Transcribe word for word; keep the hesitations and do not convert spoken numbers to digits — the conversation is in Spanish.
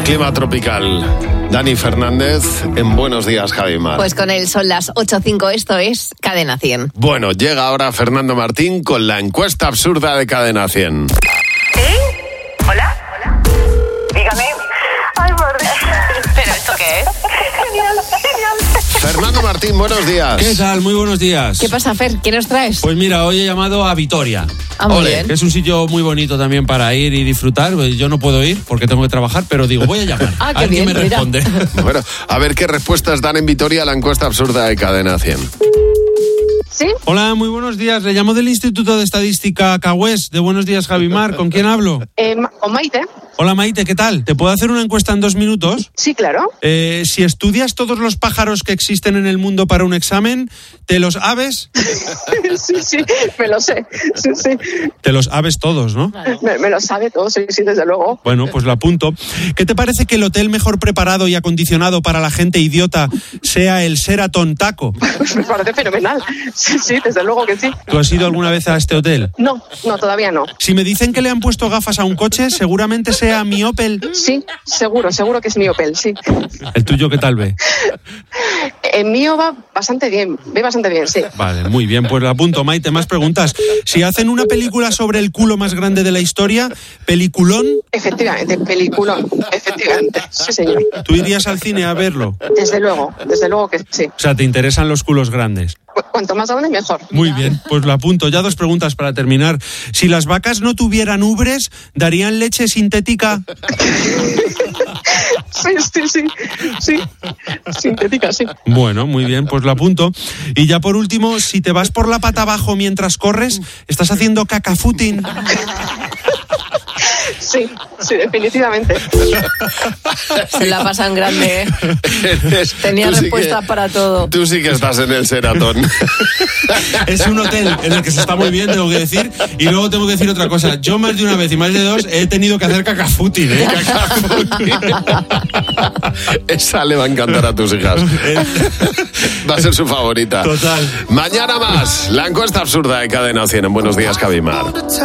clima tropical. Dani Fernández, en Buenos Días, Javimar. Pues con él son las ocho cinco, esto es Cadena cien. Bueno, llega ahora Fernando Martín con la encuesta absurda de Cadena cien. ¿Sí? ¿Hola? ¿Hola? Dígame. Ay, por Dios. ¿Pero esto qué es? Genial, genial. Fernando Martín, buenos días. ¿Qué tal? Muy buenos días. ¿Qué pasa, Fer? ¿Qué nos traes? Pues mira, hoy he llamado a Vitoria. Ah, muy bien. Que es un sitio muy bonito también para ir y disfrutar. Yo no puedo ir porque tengo que trabajar, pero digo, voy a llamar. Ah, qué a ver bien, quién me mira. responde. Bueno, a ver qué respuestas dan en Vitoria a la encuesta absurda de Cadena cien. ¿Sí? Hola, muy buenos días. Le llamo del Instituto de Estadística Cahués. De Buenos Días, Javimar. ¿Con quién hablo? Eh, Ma- ¿Con Maite? Hola, Maite, ¿qué tal? ¿Te puedo hacer una encuesta en dos minutos? Sí, claro. Eh, si estudias todos los pájaros que existen en el mundo para un examen, ¿te los aves? Sí, sí, me lo sé. Sí, sí. Te los aves todos, ¿no? Me, me lo sabe todo, sí, sí, desde luego. Bueno, pues lo apunto. ¿Qué te parece que el hotel mejor preparado y acondicionado para la gente idiota sea el Sheraton Taco? Pues me parece fenomenal. Sí, sí, desde luego que sí. ¿Tú has ido alguna vez a este hotel? No, no, todavía no. Si me dicen que le han puesto gafas a un coche, seguramente sea mi Opel. Sí, seguro, seguro que es mi Opel, sí. ¿El tuyo qué tal ve? El mío va bastante bien, ve bastante bien, sí. Vale, muy bien, pues lo apunto. Maite, más preguntas. Si hacen una película sobre el culo más grande de la historia, ¿peliculón? Efectivamente, peliculón, efectivamente, sí, señor. ¿Tú irías al cine a verlo? Desde luego, desde luego que sí. O sea, ¿te interesan los culos grandes? Cu- Cuanto más grande, mejor. Muy bien, pues lo apunto. Ya dos preguntas para terminar. Si las vacas no tuvieran ubres, ¿darían leche sintética? Sí, sí, sí, sí. Sintética, sí. Bueno, muy bien, pues lo apunto. Y ya por último, si te vas por la pata abajo mientras corres, estás haciendo cacafuting. Sí, sí, definitivamente. Se la pasan grande, ¿eh? Eres- Tenía tú sí respuestas que- para todo. Tú sí que estás en el Sheraton. Es un hotel en el que se está muy bien, tengo que decir. Y luego tengo que decir otra cosa. Yo más de una vez y más de dos he tenido que hacer cacafuting, ¿eh? Esa le va a encantar a tus hijas. Va a ser su favorita. Total. Mañana más, la encuesta absurda de Cadena cien en Buenos Días, Javimar.